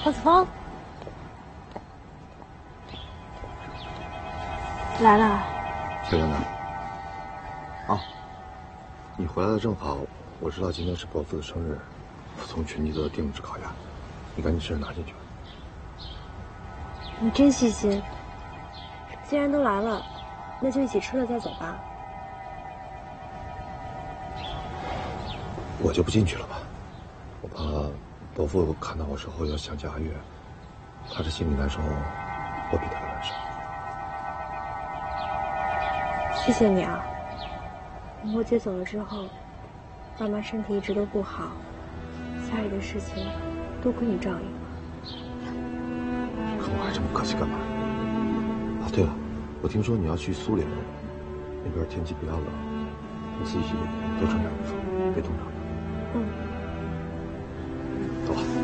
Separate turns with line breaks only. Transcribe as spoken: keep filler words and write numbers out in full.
何子峰，来了。
小杨呢？啊，你回来的正好，我知道今天是伯父的生日，我从群里得订了只烤鸭，你赶紧吃着拿进去吧。
你真细心。既然都来了，那就一起吃了再走吧。
我就不进去了吧，我怕伯父看到我之后要想起阿月，他这心里难受，我比他更难受。
谢谢你啊！我姐走了之后，爸妈身体一直都不好，家里的事情都归你照应了。
可我还这么客气干嘛？啊，对了，我听说你要去苏联，那边天气比较冷，你自己多穿点衣服，别冻着。
嗯。